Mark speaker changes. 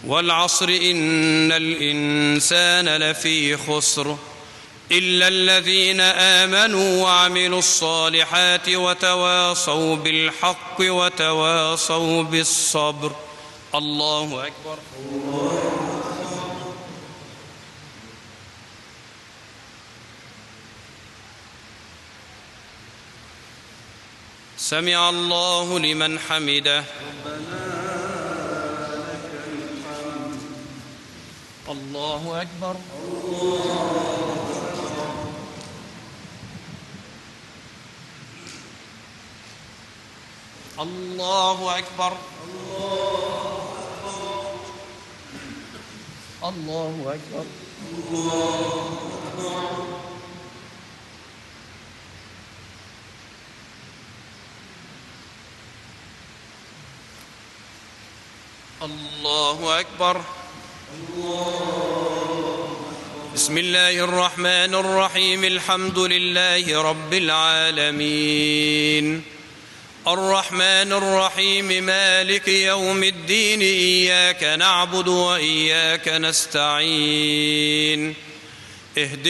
Speaker 1: والعصر إن الإنسان لفي خسر إلا الذين آمنوا وعملوا الصالحات وتواصوا بالحق وتواصوا بالصبر. الله أكبر. سمع الله لمن حمده. الله أكبر. الله أكبر. الله أكبر. الله أكبر. بسم الله الرحمن الرحيم. الحمد لله رب العالمين الرحمن الرحيم مالك يوم الدين إياك نعبد وإياك نستعين